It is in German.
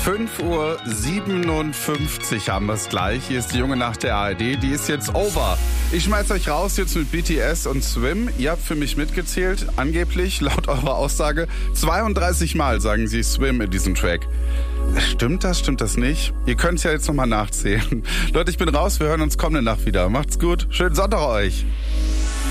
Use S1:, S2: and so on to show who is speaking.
S1: 5:57 Uhr haben wir es gleich. Hier ist die junge Nacht der ARD. Die ist jetzt over. Ich schmeiß euch raus jetzt mit BTS und Swim. Ihr habt für mich mitgezählt. Angeblich, laut eurer Aussage, 32 Mal sagen sie Swim in diesem Track. Stimmt das? Stimmt das nicht? Ihr könnt es ja jetzt nochmal nachzählen. Leute, ich bin raus. Wir hören uns kommende Nacht wieder. Macht's gut. Schönen Sonntag euch.